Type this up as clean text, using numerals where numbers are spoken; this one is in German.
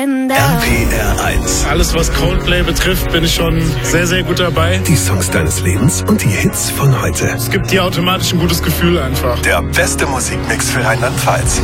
RPR 1. Alles, was Coldplay betrifft, bin ich schon sehr, sehr gut dabei. Die Songs deines Lebens und die Hits von heute. Es gibt dir automatisch ein gutes Gefühl einfach. Der beste Musikmix für Rheinland-Pfalz.